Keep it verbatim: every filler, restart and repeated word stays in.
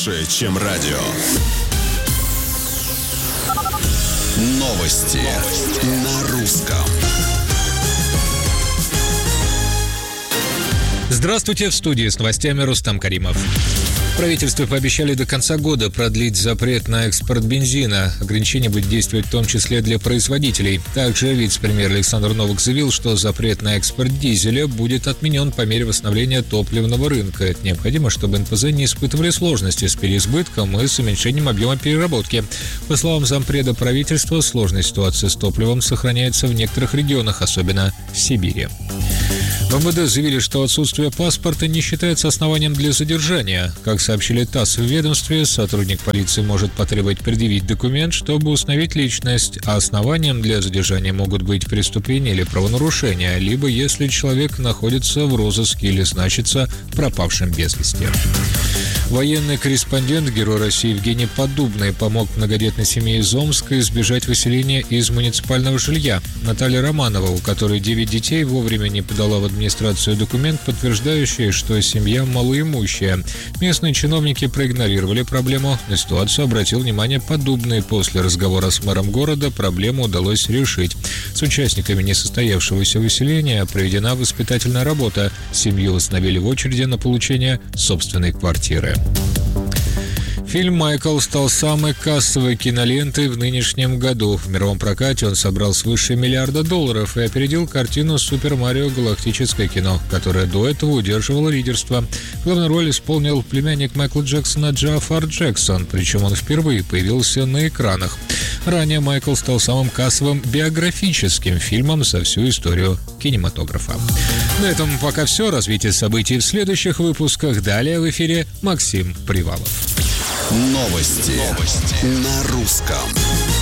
Лучше, чем радио. Новости, Новости. На русском. Здравствуйте, в студии с новостями Рустам Каримов. В правительстве пообещали до конца года продлить запрет на экспорт бензина. Ограничение будет действовать в том числе для производителей. Также вице-премьер Александр Новак заявил, что запрет на экспорт дизеля будет отменен по мере восстановления топливного рынка. Это необходимо, чтобы эн пэ зэ не испытывали сложности с переизбытком и с уменьшением объема переработки. По словам зампреда правительства, сложная ситуация с топливом сохраняется в некоторых регионах, особенно в Сибири. В эм вэ дэ заявили, что отсутствие паспорта не считается основанием для задержания. Как сообщили ТАСС в ведомстве, сотрудник полиции может потребовать предъявить документ, чтобы установить личность, а основанием для задержания могут быть преступления или правонарушения, либо если человек находится в розыске или значится пропавшим без вести. Военный корреспондент, герой России Евгений Поддубный помог многодетной семье из Омска избежать выселения из муниципального жилья. Наталья Романова, у которой девять детей, вовремя не подала в администрацию документ, подтверждающий, что семья малоимущая. Местные чиновники проигнорировали проблему. На ситуацию обратил внимание Поддубный. После разговора с мэром города проблему удалось решить. С участниками несостоявшегося выселения проведена воспитательная работа. Семью восстановили в очереди на получение собственной квартиры. Фильм «Майкл» стал самой кассовой кинолентой в нынешнем году. В мировом прокате он собрал свыше миллиарда долларов и опередил картину «Супер Марио. Галактическое кино», которая до этого удерживала лидерство. Главную роль исполнил племянник Майкла Джексона Джафар Джексон, причем он впервые появился на экранах. Ранее Майкл стал самым кассовым биографическим фильмом за всю историю кинематографа. На этом пока все. Развитие событий в следующих выпусках. Далее в эфире Максим Привалов. Новости, Новости. На русском.